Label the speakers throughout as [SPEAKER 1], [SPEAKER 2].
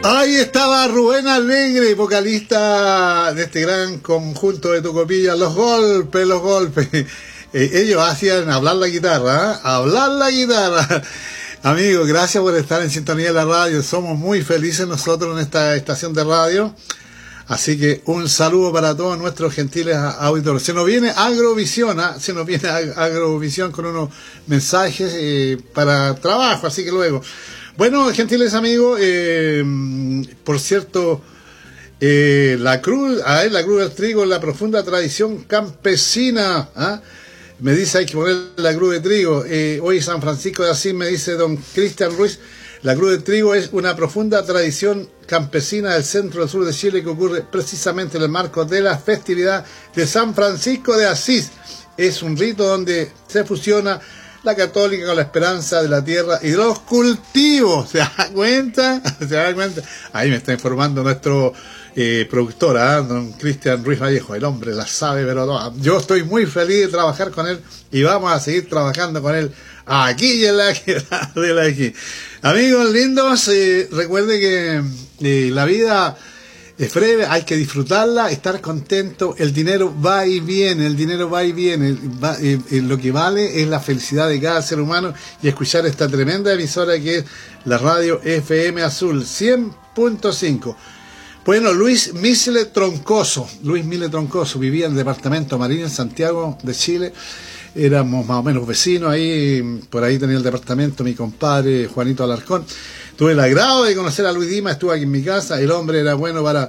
[SPEAKER 1] Ahí estaba Rubén Alegre, vocalista de este gran conjunto de Tocopilla, Los Golpes, Los Golpes. Ellos hacían hablar la guitarra, ¿eh? Hablar la guitarra. Amigos, gracias por estar en sintonía de la radio. Somos muy felices nosotros en esta estación de radio. Así que un saludo para todos nuestros gentiles auditores. Se nos viene Agrovisión, ¿eh? Se nos viene Agrovisión con unos mensajes para trabajo, así que luego. Bueno, gentiles amigos, por cierto, la cruz del trigo es la profunda tradición campesina, ¿eh? Me dice hay que poner la cruz de trigo. Hoy San Francisco de Asís, me dice don Cristian Ruiz, la cruz de trigo es una profunda tradición campesina del centro del sur de Chile que ocurre precisamente en el marco de la festividad de San Francisco de Asís. Es un rito donde se fusiona la católica con la esperanza de la tierra y de los cultivos. ¿Se da cuenta? ¿Se da cuenta? Ahí me está informando nuestro productor, don Cristian Ruiz Vallejo. El hombre la sabe, pero no. Yo estoy muy feliz de trabajar con él y vamos a seguir trabajando con él aquí y en la aquí. Amigos lindos, recuerde que la vida es breve, hay que disfrutarla, estar contento, el dinero va y viene, lo que vale es la felicidad de cada ser humano y escuchar esta tremenda emisora que es la radio FM Azul 100.5. Bueno, Luis Misle Troncoso vivía en el departamento Marín en Santiago de Chile. Éramos más o menos vecinos ahí, por ahí tenía el departamento mi compadre Juanito Alarcón. Tuve el agrado de conocer a Luis Dimas, estuvo aquí en mi casa, el hombre era bueno para...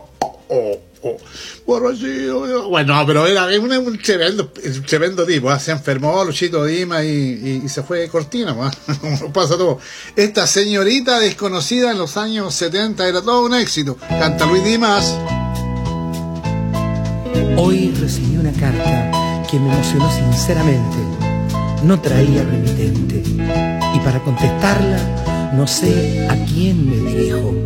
[SPEAKER 1] Bueno, pero era un tremendo tipo, ¿eh? Se enfermó Luchito Dimas y se fue de cortina, como pasa todo. Esta señorita desconocida en los años 70 era todo un éxito. Canta Luis Dimas.
[SPEAKER 2] Hoy recibí una carta que me emocionó sinceramente. No traía remitente y para contestarla no sé a quién me dirijo.